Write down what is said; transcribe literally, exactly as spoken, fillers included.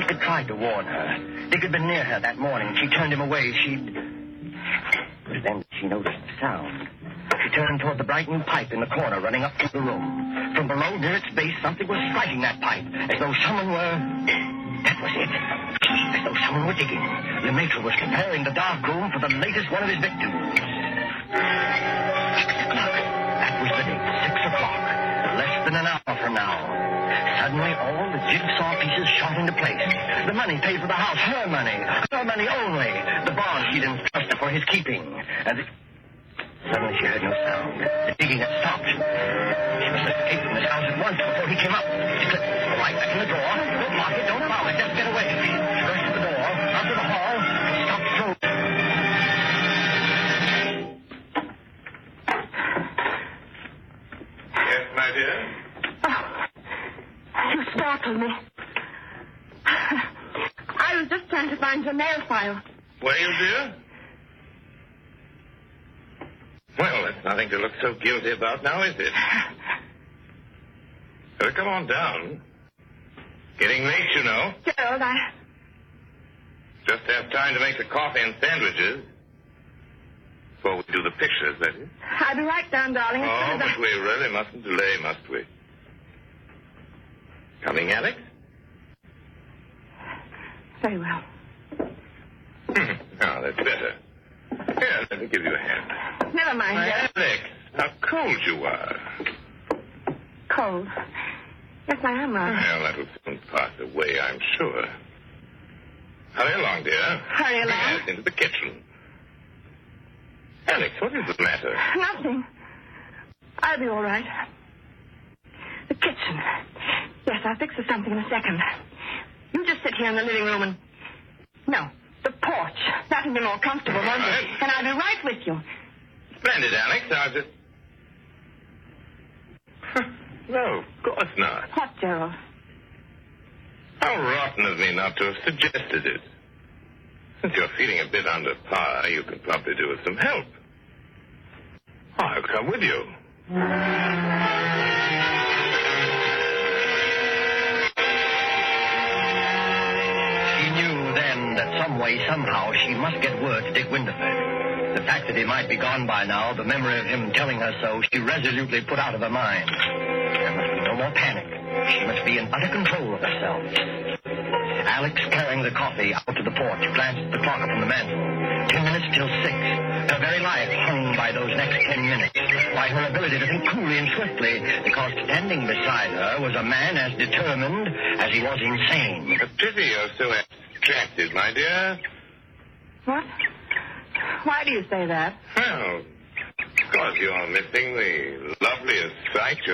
Dick had tried to warn her. Dick had been near her that morning. She turned him away. She'd... It was then she noticed the sound. She turned toward the bright new pipe in the corner running up to the room. From below, near its base, something was striking that pipe, as though someone were... That was it. As though someone were digging. Le Maître was preparing the dark room for the latest one of his victims. Six o'clock. That was the date. Six o'clock. Less than an hour from now. Suddenly, all the jigsaw pieces shot into place. The money paid for the house. Her money. Her money only. The bond she'd entrusted for his keeping. And... The... Suddenly she heard no sound. The digging had stopped. She must escape from this house at once before he came up. She clicked right back in the door. Don't lock it, don't follow it, just get away. She rushed to the door, out to the hall, and stopped through. Yes, my dear? Oh, you startled me. I was just trying to find your nail file. Were you, dear? Well, that's nothing to look so guilty about now, is it? Well, come on down. Getting late, you know. Gerald, I... Just have time to make the coffee and sandwiches. Before we do the pictures, that is. I'll be right down, darling. as Oh, soon as but we really mustn't delay, must we? Coming, Alex? I... Very well. Now, that's better. Here, let me give you a hand. Never mind, My Gerald. Alex, how cold you are. Cold. Yes, I am rather. Well, that'll soon pass away, I'm sure. Hurry along, dear. Hurry along? Yes, into the kitchen. Alex, what is the matter? Nothing. I'll be all right. The kitchen. Yes, I'll fix us something in a second. You just sit here in the living room and... No, the porch. That'll be more comfortable, won't it? Right. And I'll be right with you. Splendid, Alex. I'll just... No, of course not. What, Gerald? How rotten of me not to have suggested it. Since you're feeling a bit under par, you can probably do with some help. I'll come with you. She knew then that some way, somehow, she must get word to Dick Winterford. The fact that he might be gone by now, the memory of him telling her so, she resolutely put out of her mind. There must be no more panic. She must be in utter control of herself. Alex, carrying the coffee out to the porch, glanced at the clock upon the mantel. Ten minutes till six. Her very life hung by those next ten minutes, by her ability to think coolly and swiftly, because standing beside her was a man as determined as he was insane. A pity you're so abstracted, my dear. What? Why do you say that? Well, because you're missing the loveliest sight